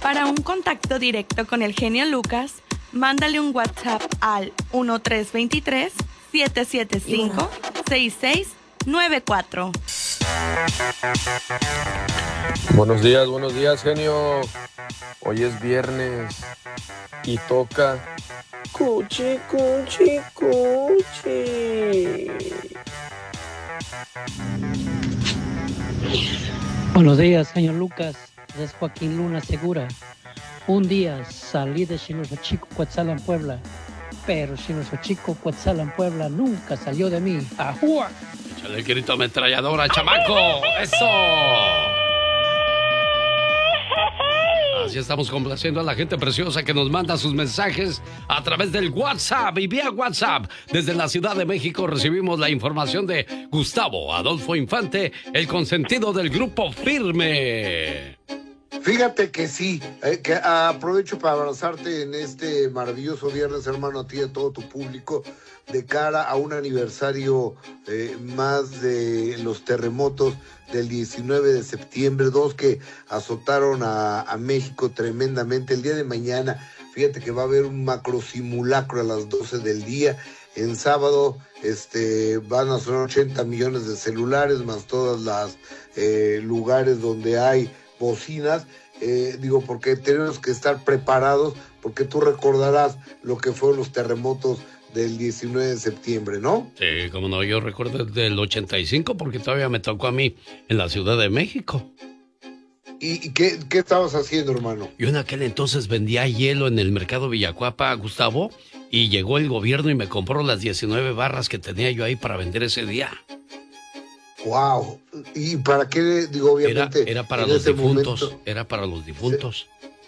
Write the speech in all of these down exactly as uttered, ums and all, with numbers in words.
Para un contacto directo con el genio Lucas, mándale un WhatsApp al uno tres dos tres, siete siete cinco, seis seis nueve cuatro. Buenos días, buenos días, genio. Hoy es viernes y toca cuchi, cuchi, cuchi. Buenos días, señor Lucas. Es Joaquín Luna Segura. Un día salí de Chinosochico, Cuetzalan, Puebla, pero Chinosochico, Cuetzalan, Puebla nunca salió de mí. ¡Ajúa! Échale el grito ametralladora, chamaco. ¡Eso! Así estamos complaciendo a la gente preciosa que nos manda sus mensajes a través del WhatsApp. Y vía WhatsApp, desde la Ciudad de México, recibimos la información de Gustavo Adolfo Infante, el consentido del Grupo Firme. Fíjate que sí, eh, que aprovecho para abrazarte en este maravilloso viernes, hermano, a ti y a todo tu público, de cara a un aniversario eh, más de los terremotos del diecinueve de septiembre, dos que azotaron a, a México tremendamente. El día de mañana, fíjate que va a haber un macro simulacro a las doce del día. En sábado este, van a sonar ochenta millones de celulares, más todas las eh, lugares donde hay bocinas, eh, digo, porque tenemos que estar preparados, porque tú recordarás lo que fueron los terremotos del diecinueve de septiembre, ¿no? Sí, como no, yo recuerdo del ochenta y cinco, porque todavía me tocó a mí en la Ciudad de México. ¿Y, y qué, qué estabas haciendo, hermano? Yo en aquel entonces vendía hielo en el mercado Villacuapa, Gustavo, y llegó el gobierno y me compró las diecinueve barras que tenía yo ahí para vender ese día. Wow. ¿Y para qué? Digo, obviamente. Era, era para los difuntos. Momento, era para los difuntos.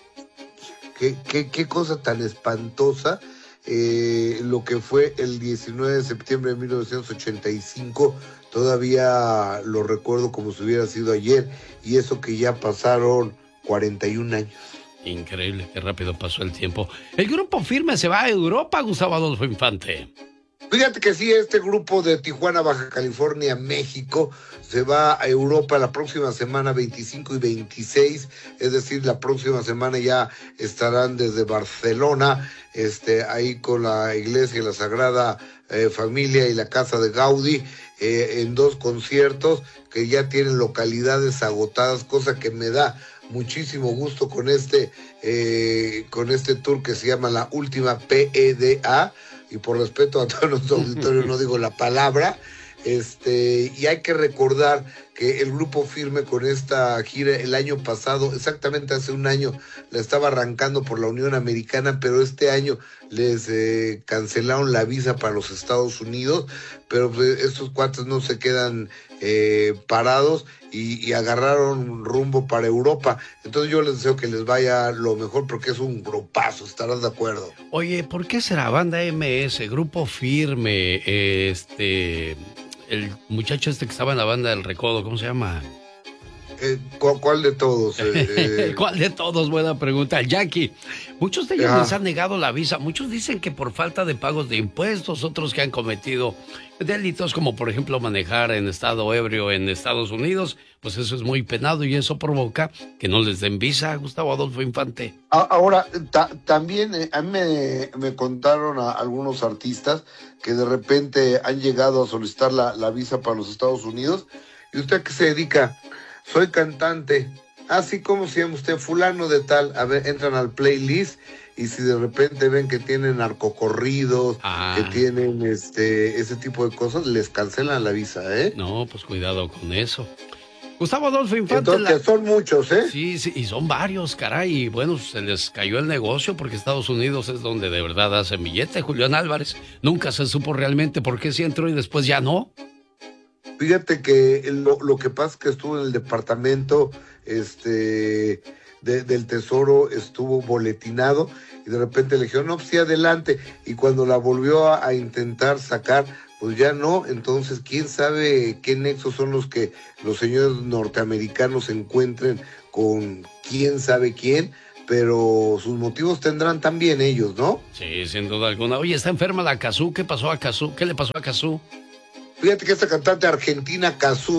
Qué, qué, qué cosa tan espantosa. Eh, lo que fue el diecinueve de septiembre de mil novecientos ochenta y cinco, todavía lo recuerdo como si hubiera sido ayer, y eso que ya pasaron cuarenta y un años. Increíble, qué rápido pasó el tiempo. El Grupo Firme se va a Europa, Gustavo Adolfo Infante. Fíjate que sí, este grupo de Tijuana, Baja California, México, se va a Europa la próxima semana veinticinco y veintiséis, es decir, la próxima semana ya estarán desde Barcelona, este, ahí con la iglesia y la Sagrada eh, Familia y la Casa de Gaudí, eh, en dos conciertos que ya tienen localidades agotadas, cosa que me da muchísimo gusto con este, eh, con este tour que se llama La Última P E D A, y por respeto a todo nuestro auditorio no digo la palabra, este, y hay que recordar que el Grupo Firme con esta gira el año pasado, exactamente hace un año, la estaba arrancando por la Unión Americana, pero este año les eh, cancelaron la visa para los Estados Unidos, pero pues, estos cuates no se quedan eh, parados y, y agarraron rumbo para Europa. Entonces yo les deseo que les vaya lo mejor porque es un grupazo, ¿estarás de acuerdo? Oye, ¿por qué será Banda M S, Grupo Firme, este, el muchacho este que estaba en la banda del Recodo, ¿cómo se llama? Eh, ¿cuál, ¿Cuál de todos? Eh, ¿Cuál de todos? Buena pregunta. El Jackie. Muchos de ellos Ajá. les han negado la visa. Muchos dicen que por falta de pagos de impuestos, otros que han cometido delitos como por ejemplo manejar en estado ebrio en Estados Unidos, pues eso es muy penado y eso provoca que no les den visa, Gustavo Adolfo Infante. Ahora, ta, también eh, a mí me, me contaron a algunos artistas que de repente han llegado a solicitar la, la visa para los Estados Unidos. ¿Y usted a qué se dedica? Soy cantante. Así como se llama usted, fulano de tal. A ver, entran al playlist y si de repente ven que tienen narcocorridos, ah. que tienen este ese tipo de cosas, les cancelan la visa, ¿eh? No, pues cuidado con eso. Gustavo Adolfo Infante. Entonces, la... son muchos, ¿eh? Sí, sí, y son varios, caray. Y bueno, se les cayó el negocio porque Estados Unidos es donde de verdad hacen billete. Julián Álvarez nunca se supo realmente por qué sí entró y después ya no. Fíjate que lo, lo que pasa es que estuvo en el departamento este, de, del Tesoro, estuvo boletinado y de repente le dijeron, no, pues sí, adelante. Y cuando la volvió a, a intentar sacar, pues ya no. Entonces, quién sabe qué nexos son los que los señores norteamericanos encuentren con quién sabe quién, pero sus motivos tendrán también ellos, ¿no? Sí, sin duda alguna. Oye, está enferma la Cazú. ¿Qué pasó a Cazú? ¿Qué le pasó a Cazú? Fíjate que esta cantante argentina, Cazzu,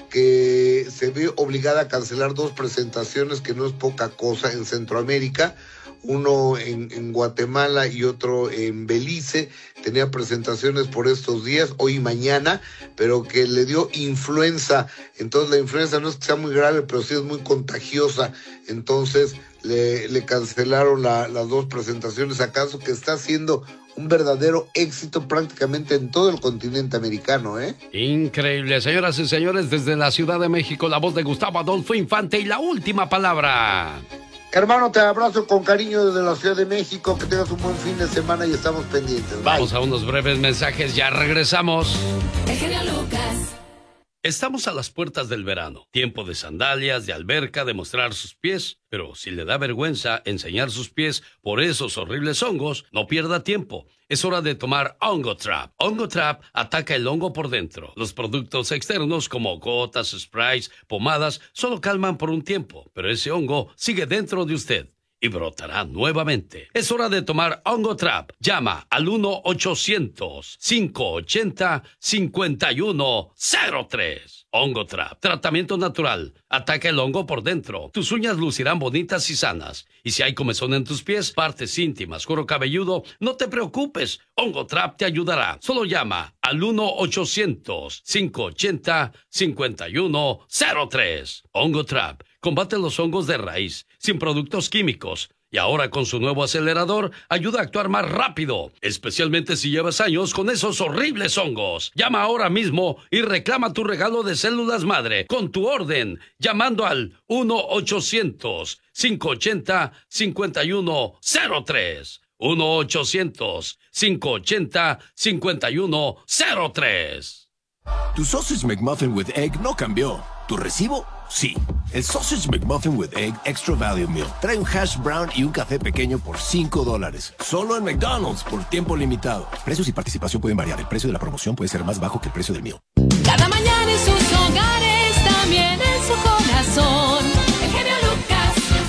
que se ve obligada a cancelar dos presentaciones, que no es poca cosa, en Centroamérica, uno en, en Guatemala y otro en Belice. Tenía presentaciones por estos días, hoy y mañana, pero que le dio influenza. Entonces la influenza no es que sea muy grave, pero sí es muy contagiosa. Entonces le, le cancelaron la, las dos presentaciones, acaso que está siendo un verdadero éxito prácticamente en todo el continente americano, ¿eh? Increíble. Señoras y señores, desde la Ciudad de México, la voz de Gustavo Adolfo Infante y la última palabra. Hermano, te abrazo con cariño desde la Ciudad de México, que tengas un buen fin de semana y estamos pendientes. Bye. Vamos a unos breves mensajes, ya regresamos. El genio Lucas. Estamos a las puertas del verano, tiempo de sandalias, de alberca, de mostrar sus pies, pero si le da vergüenza enseñar sus pies por esos horribles hongos, no pierda tiempo. Es hora de tomar Hongo Trap. Hongo Trap ataca el hongo por dentro. Los productos externos como gotas, sprays, pomadas, solo calman por un tiempo, pero ese hongo sigue dentro de usted y brotará nuevamente. Es hora de tomar Hongo Trap. Llama al uno ochocientos, cinco ochenta, cincuenta y uno cero tres. Hongo Trap. Tratamiento natural. Ataca el hongo por dentro. Tus uñas lucirán bonitas y sanas. Y si hay comezón en tus pies, partes íntimas, cuero cabelludo, no te preocupes. Hongo Trap te ayudará. Solo llama al uno ochocientos, cinco ochenta, cincuenta y uno cero tres. Hongo Trap. Combate los hongos de raíz, sin productos químicos. Y ahora con su nuevo acelerador, ayuda a actuar más rápido, especialmente si llevas años con esos horribles hongos. Llama ahora mismo y reclama tu regalo de células madre con tu orden, llamando al uno ochocientos, cinco ochenta, cincuenta y uno cero tres. uno ochocientos, cinco ochenta, cincuenta y uno cero tres. Tu Sausage McMuffin with Egg no cambió. ¿Tu recibo? Sí. El Sausage McMuffin with Egg Extra Value Meal trae un hash brown y un café pequeño por cinco dólares. Solo en McDonald's por tiempo limitado. Precios y participación pueden variar. El precio de la promoción puede ser más bajo que el precio del meal. Cada mañana en sus hogares, también en su corazón. El genio Lucas.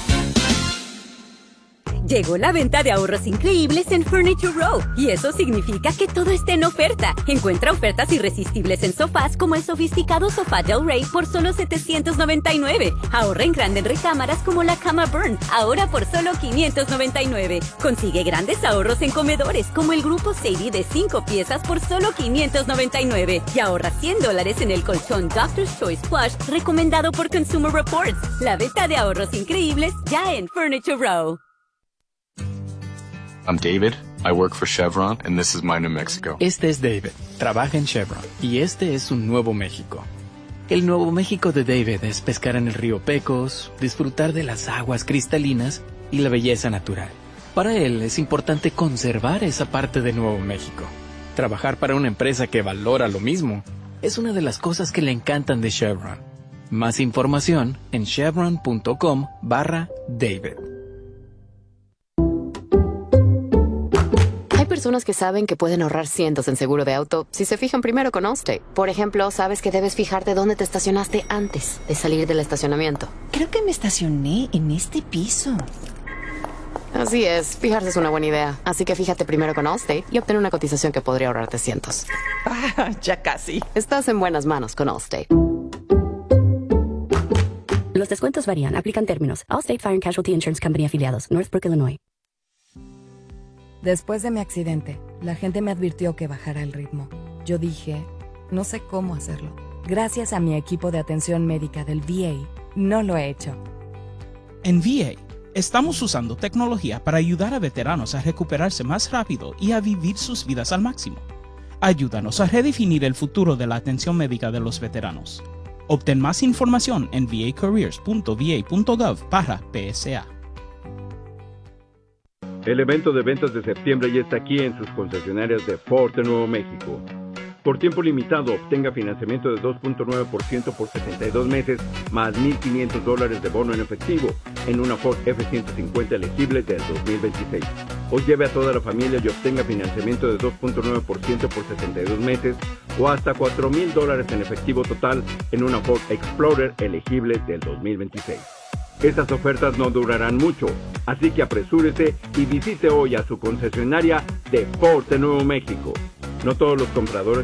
Llegó la venta de ahorros increíbles en Furniture Row, y eso significa que todo está en oferta. Encuentra ofertas irresistibles en sofás como el sofisticado sofá Del Rey por solo setecientos noventa y nueve. Ahorra en grandes recámaras como la cama Burn, ahora por solo quinientos noventa y nueve. Consigue grandes ahorros en comedores como el grupo Sadie de cinco piezas por solo quinientos noventa y nueve. Y ahorra cien dólares en el colchón Doctor's Choice Plush recomendado por Consumer Reports. La venta de ahorros increíbles ya en Furniture Row. I'm David. I work for Chevron, and this is my New Mexico. Este es David. Trabaja en Chevron, y este es un Nuevo México. El Nuevo México de David es pescar en el río Pecos, disfrutar de las aguas cristalinas y la belleza natural. Para él es importante conservar esa parte de Nuevo México. Trabajar para una empresa que valora lo mismo es una de las cosas que le encantan de Chevron. Más información en chevron.com barra David. Hay personas que saben que pueden ahorrar cientos en seguro de auto si se fijan primero con Allstate. Por ejemplo, sabes que debes fijarte dónde te estacionaste antes de salir del estacionamiento. Creo que me estacioné en este piso. Así es, fijarse es una buena idea. Así que fíjate primero con Allstate y obtén una cotización que podría ahorrarte cientos. Ah, ya casi. Estás en buenas manos con Allstate. Los descuentos varían, aplican términos. Allstate Fire and Casualty Insurance Company afiliados, Northbrook, Illinois. Después de mi accidente, la gente me advirtió que bajara el ritmo. Yo dije, no sé cómo hacerlo. Gracias a mi equipo de atención médica del V A, no lo he hecho. En V A, estamos usando tecnología para ayudar a veteranos a recuperarse más rápido y a vivir sus vidas al máximo. Ayúdanos a redefinir el futuro de la atención médica de los veteranos. Obtén más información en v a careers punto v a punto gov barra P S A. El evento de ventas de septiembre ya está aquí en sus concesionarias de Ford de Nuevo México. Por tiempo limitado, obtenga financiamiento de dos punto nueve por ciento por setenta y dos meses, más mil quinientos dólares de bono en efectivo, en una Ford F ciento cincuenta elegible del dos mil veintiséis. O lleve a toda la familia y obtenga financiamiento de dos punto nueve por ciento por setenta y dos meses, o hasta cuatro mil dólares en efectivo total, en una Ford Explorer elegible del dos mil veintiséis. Estas ofertas no durarán mucho, así que apresúrese y visite hoy a su concesionaria de Ford de Nuevo México. No todos los compradores